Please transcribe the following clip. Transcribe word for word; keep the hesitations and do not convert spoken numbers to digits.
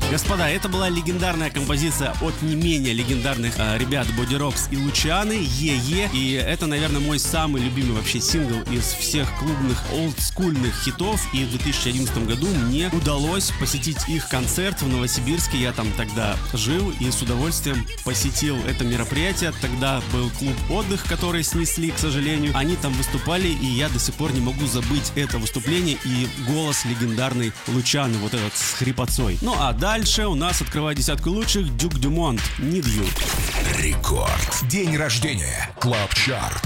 Господа, это была легендарная композиция от не менее легендарных э, ребят Body Rocks и Лучаны, Е-Е. И это, наверное, мой самый любимый вообще сингл из всех клубных олдскульных хитов. И в две тысячи одиннадцатом году мне удалось посетить их концерт в Новосибирске. Я там тогда жил и с удовольствием посетил это мероприятие. Тогда был клуб «Отдых», который снесли, к сожалению. Они там выступали, и я до сих пор не могу забыть это выступление и голос легендарной Лучаны, вот этот с хрипотцой. Ну а дальше у нас открывает десятку лучших Дюк Дюмонт, Need You. Рекорд. День рождения. Клаб Чарт.